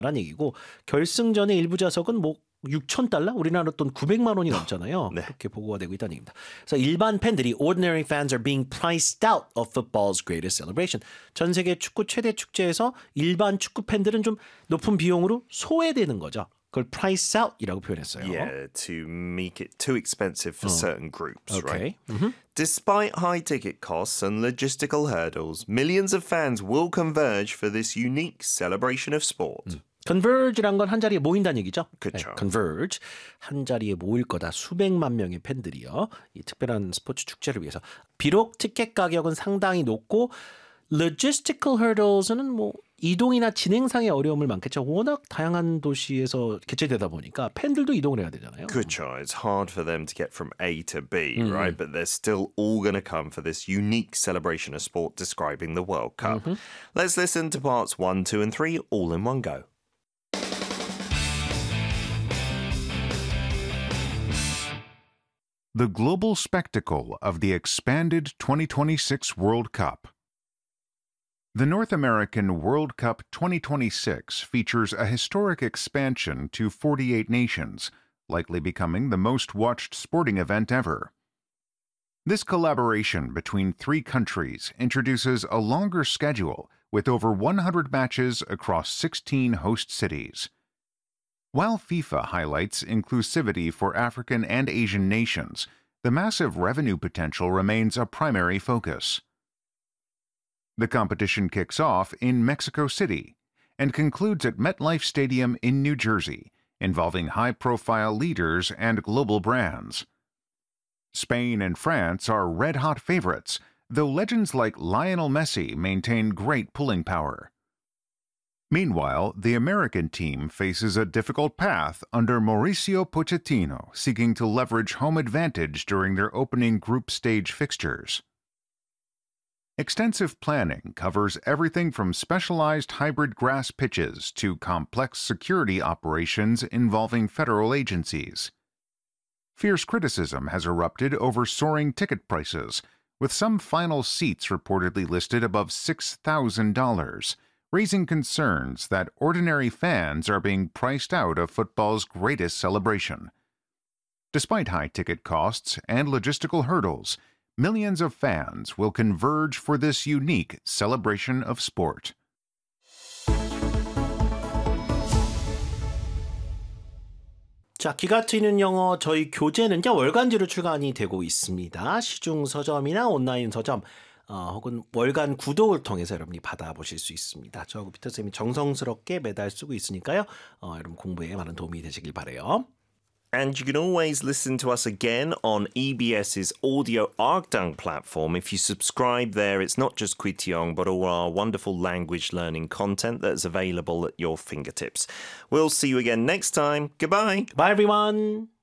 라는 얘기고 결승전의 일부 좌석은 뭐 6,000달러? 우리나라 돈 900만 원이 넘잖아요. 네. 그렇게 보고가 되고 있다는 얘기입니다. 그래서 일반 팬들이 ordinary fans are being priced out of football's greatest celebration. 전 세계 축구 최대 축제에서 일반 축구 팬들은 좀 높은 비용으로 소외되는 거죠. 그걸 price out이라고 표현했어요. Yeah, to make it too expensive for certain groups, Okay. right? Despite high ticket costs and logistical hurdles, millions of fans will converge for this unique celebration of sport. converge란 건 한 자리에 모인다는 얘기죠. 그쵸. 네, converge 한 자리에 모일 거다. 수백만 명의 팬들이요. 이 특별한 스포츠 축제를 위해서. 비록 티켓 가격은 상당히 높고 logistical hurdles는 뭐 이동이나 진행상의 어려움을 많겠죠. 워낙 다양한 도시에서 개최되다 보니까 팬들도 이동을 해야 되잖아요. Good. It's hard for them to get from A to B, right? But they're still all going to come for this unique celebration of sport describing the World Cup. Let's listen to parts 1, 2, and 3 all in one go. The global spectacle of the expanded 2026 World Cup. The North American World Cup 2026 features a historic expansion to 48 nations, likely becoming the most watched sporting event ever. This collaboration between 3 countries introduces a longer schedule with over 100 matches across 16 host cities. While FIFA highlights inclusivity for African and Asian nations, the massive revenue potential remains a primary focus. The competition kicks off in Mexico City and concludes at MetLife Stadium in New Jersey, involving high-profile leaders and global brands. Spain and France are red-hot favorites, though legends like Lionel Messi maintain great pulling power. Meanwhile, the American team faces a difficult path under Mauricio Pochettino, seeking to leverage home advantage during their opening group stage fixtures. Extensive planning covers everything from specialized hybrid grass pitches to complex security operations involving federal agencies. Fierce criticism has erupted over soaring ticket prices, with some final seats reportedly listed above $6,000, raising concerns that ordinary fans are being priced out of football's greatest celebration. Despite high ticket costs and logistical hurdles, millions of fans will converge for this unique celebration of sport. 자, 기가 트이는 영어 저희 교재는요 월간지로 출간이 되고 있습니다. 시중 서점이나 온라인 서점 혹은 월간 구독을 통해서 여러분이 받아보실 수 있습니다. 저하고 피터쌤이 정성스럽게 매달 쓰고 있으니까요. 여러분 공부에 많은 도움이 되시길 바라요. And you can always listen to us again on EBS's Audio Arkdang platform. If you subscribe there, it's not just Kwitiong, but all our wonderful language learning content that's available at your fingertips. We'll see you again next time. Goodbye. Bye everyone.